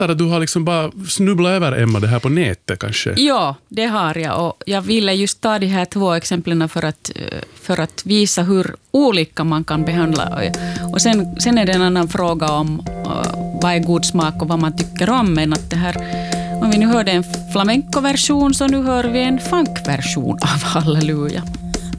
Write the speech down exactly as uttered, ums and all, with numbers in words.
fattar att du har liksom bara snubblat över, Emma, det här på nätet kanske. Ja, det har jag. Och jag ville just ta de här två exemplen för att, för att visa hur olika man kan behandla. Och sen, sen är det en annan fråga om uh, vad är god smak och vad man tycker om. Men att det här, om vi nu hörde en flamenco-version så nu hör vi en funk-version av Halleluja.